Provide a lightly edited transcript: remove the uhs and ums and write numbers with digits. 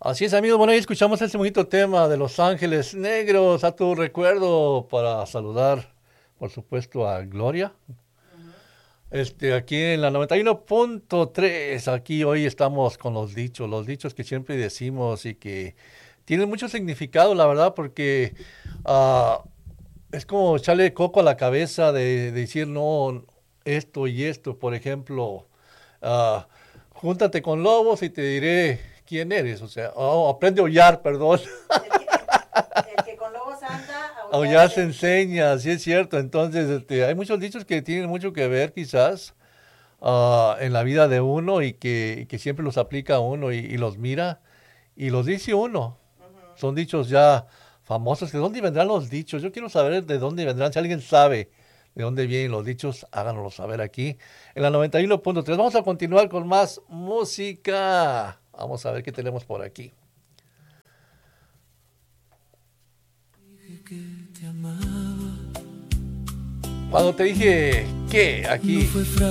Así es, amigos. Bueno, ahí escuchamos ese bonito tema de Los Ángeles Negros a tu recuerdo para saludar, por supuesto, a Gloria. Aquí en la 91.3, aquí hoy estamos con los dichos que siempre decimos y que tienen mucho significado, la verdad, porque ah, es como echarle coco a la cabeza de decir no, esto y esto, por ejemplo, ah, júntate con lobos y te diré quién eres, o sea, aprende a aullar, perdón. El que con lobos anda, aullar Aullar se se enseña, sí es cierto. Entonces, hay muchos dichos que tienen mucho que ver, quizás, en la vida de uno y que siempre los aplica uno y los mira y los dice uno. Son dichos ya famosos. ¿De dónde vendrán los dichos? Yo quiero saber de dónde vendrán. Si alguien sabe de dónde vienen los dichos, háganoslo saber aquí en la 91.3. Vamos a continuar con más música. Vamos a ver qué tenemos por aquí. Cuando te dije que aquí